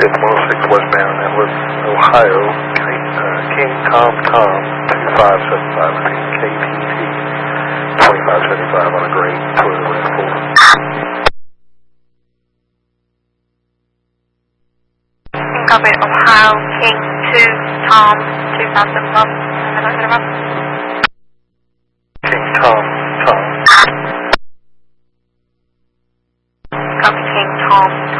Pit 106 westbound, that was Ohio, King Tom 2575, KTT 2575 on a gray Toyota RAV4. Copy, Ohio, King 2, Tom 2575, King Tom. Copy, King Tom